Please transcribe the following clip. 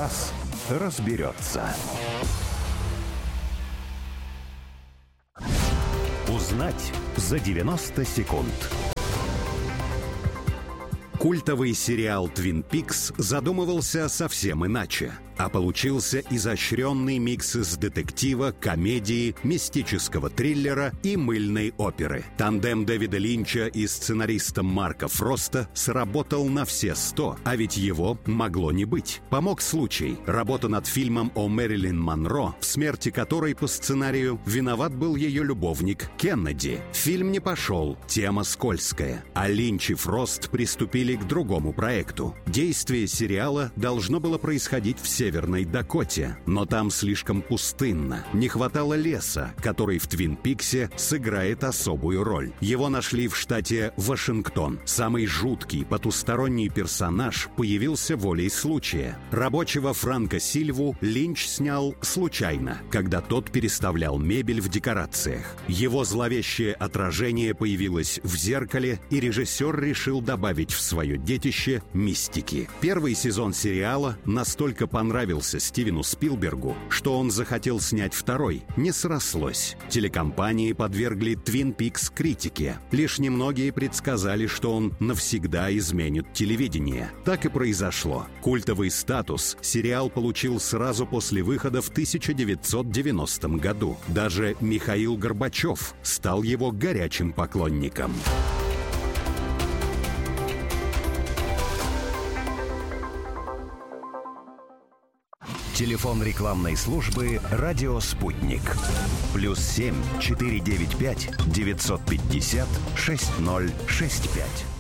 раз разберется. Узнать за 90 секунд. Культовый сериал «Твин Пикс» задумывался совсем иначе, а получился изощренный микс из детектива, комедии, мистического триллера и мыльной оперы. Тандем Дэвида Линча и сценариста Марка Фроста сработал на все 100, а ведь его могло не быть. Помог случай. Работа над фильмом о Мэрилин Монро, в смерти которой по сценарию виноват был ее любовник Кеннеди. Фильм не пошел, тема скользкая, а Линч и Фрост приступили к другому проекту. Действие сериала должно было происходить в Северной Дакоте, но там слишком пустынно. Не хватало леса, который в Твин Пиксе сыграет особую роль. Его нашли в штате Вашингтон. Самый жуткий потусторонний персонаж появился волей случая. Рабочего Франка Сильву Линч снял случайно, когда тот переставлял мебель в декорациях. Его зловещее отражение появилось в зеркале, и режиссер решил добавить в свое детище мистики. Первый сезон сериала настолько понравился Стивену Спилбергу, что он захотел снять второй. Не срослось. Телекомпании подвергли Твин Пикс критике. Лишь немногие предсказали, что он навсегда изменит телевидение. Так и произошло. Культовый статус сериал получил сразу после выхода в 1990 году. Даже Михаил Горбачев стал его горячим поклонником. Телефон рекламной службы «Радио Спутник». +7 495 950 6065.